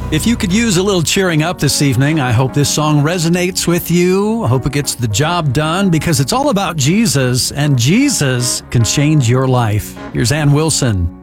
If you could use a little cheering up this evening, I hope this song resonates with you. I hope it gets the job done because it's all about Jesus, and Jesus can change your life. Here's Ann Wilson.